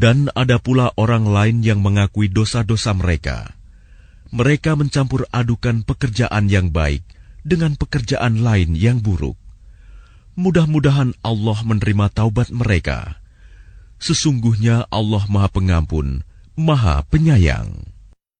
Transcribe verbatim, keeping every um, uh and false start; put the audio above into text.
Dan ada pula orang lain yang mengakui dosa-dosa mereka. Mereka mencampur adukan pekerjaan yang baik dengan pekerjaan lain yang buruk. Mudah-mudahan Allah menerima taubat mereka. Sesungguhnya Allah Maha Pengampun, Maha Penyayang.